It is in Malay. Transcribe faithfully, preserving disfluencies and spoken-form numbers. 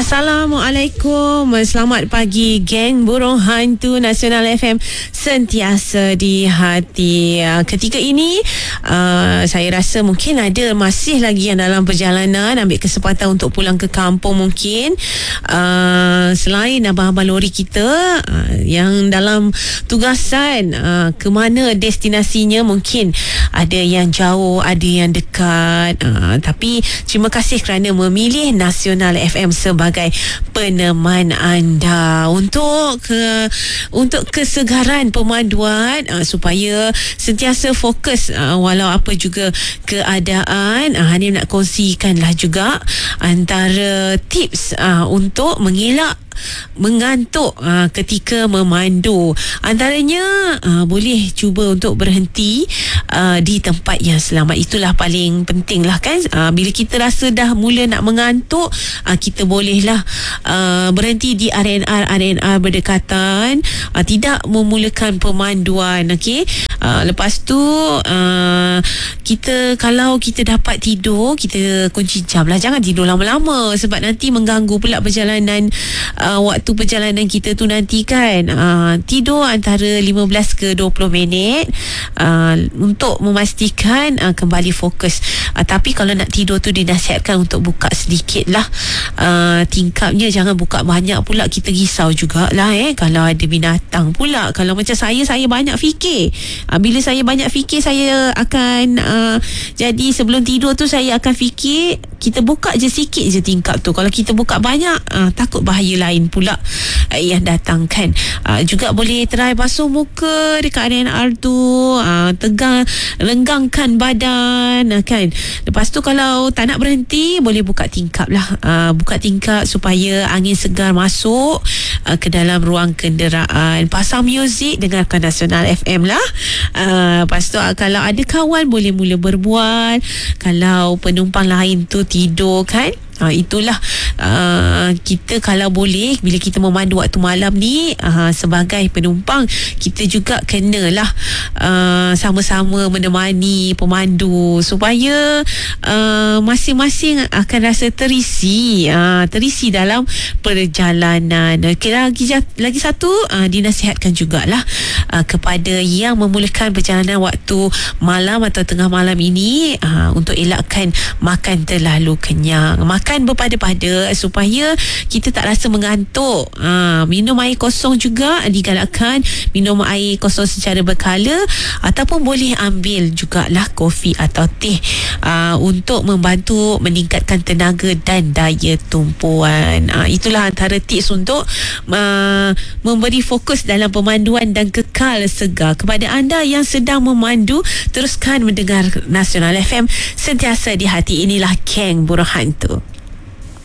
Assalamualaikum. Selamat pagi geng burung hantu Nasional F M, sentiasa di hati. Ketika ini uh, saya rasa mungkin ada masih lagi yang dalam perjalanan, ambil kesempatan untuk pulang ke kampung mungkin. Uh, selain abang-abang lori kita uh, yang dalam tugasan uh, ke mana destinasinya, mungkin ada yang jauh, ada yang dekat. Uh, tapi terima kasih kerana memilih Nasional F M sebagai peneman anda untuk ke untuk kesegaran pemanduan, uh, supaya sentiasa fokus uh, walau apa juga keadaan. uh, Hanim nak kongsikanlah juga antara tips uh, untuk mengelak mengantuk uh, ketika memandu. Antaranya uh, boleh cuba untuk berhenti uh, di tempat yang selamat. Itulah paling penting lah kan. uh, Bila kita rasa dah mula nak mengantuk, uh, kita bolehlah uh, berhenti di R and R R and R berdekatan, uh, tidak memulakan pemanduan. Okay, uh, lepas tu uh, kita kalau kita dapat tidur, kita kunci jam lah. Jangan tidur lama-lama sebab nanti mengganggu pula perjalanan uh, waktu perjalanan kita tu nanti kan. uh, Tidur antara lima belas ke dua puluh minit uh, untuk memastikan uh, kembali fokus. uh, Tapi kalau nak tidur tu dinasihatkan untuk buka sedikit lah uh, tingkapnya, jangan buka banyak pula, kita risau jugalah eh kalau ada binatang pula. Kalau macam saya, saya banyak fikir. uh, Bila saya banyak fikir, saya akan uh, jadi sebelum tidur tu saya akan fikir, kita buka je sikit je tingkap tu. Kalau kita buka banyak, uh, takut bahaya lain pula uh, yang datang kan. uh, Juga boleh try basuh muka dekat R and R tu, uh, tegang, renggangkan badan uh, kan. Lepas tu kalau tak nak berhenti, boleh buka tingkap lah. uh, Buka tingkap supaya angin segar masuk uh, ke dalam ruang kenderaan. Pasang muzik, dengarkan Nasional F M lah. uh, Lepas tu uh, kalau ada kawan, boleh mula berbual. Kalau penumpang lain tu tidur kan, Ha, itulah uh, kita kalau boleh bila kita memandu waktu malam ni, uh, sebagai penumpang kita juga kenalah uh, sama-sama menemani pemandu supaya uh, masing-masing akan rasa terisi uh, terisi dalam perjalanan. Okay, lagi, lagi satu uh, dinasihatkan jugalah uh, kepada yang memulakan perjalanan waktu malam atau tengah malam ini, uh, untuk elakkan makan terlalu kenyang. Makan berpada-pada supaya kita tak rasa mengantuk. Ha, minum air kosong juga digalakkan, minum air kosong secara berkala, ataupun boleh ambil jugalah kopi atau teh ha, untuk membantu meningkatkan tenaga dan daya tumpuan. Ha, itulah antara tips untuk uh, memberi fokus dalam pemanduan dan kekal segar. Kepada anda yang sedang memandu, teruskan mendengar Nasional F M, sentiasa di hati. Inilah Geng Burung Hantu.